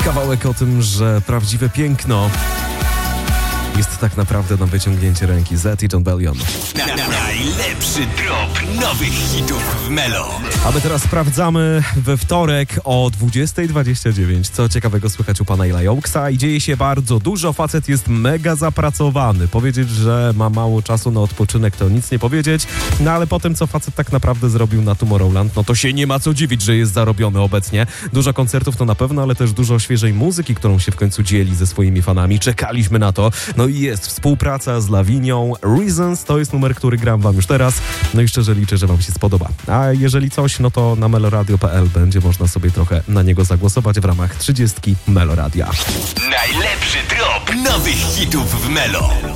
Kawałek o tym, że prawdziwe piękno jest tak naprawdę na wyciągnięcie ręki. Zet i Jon Bellion. Najlepszy drop nowych hitów w Melo. A my teraz sprawdzamy we wtorek o 20:29. Co ciekawego słychać u pana Ila Oaksa i dzieje się bardzo dużo. Facet jest mega zapracowany. Powiedzieć, że ma mało czasu na odpoczynek, to nic nie powiedzieć. No ale po tym, co facet tak naprawdę zrobił na Tomorrowland, no to się nie ma co dziwić, że jest zarobiony obecnie. Dużo koncertów to na pewno, ale też dużo świeżej muzyki, którą się w końcu dzieli ze swoimi fanami. Czekaliśmy na to. No i jest współpraca z Lawinią. Reasons to jest numer, który gram wam już teraz. No i szczerze liczę, że wam się spodoba. A jeżeli coś, no to na meloradio.pl będzie można sobie trochę na niego zagłosować w ramach 30 Meloradia. Najlepszy drop nowych hitów w Melo.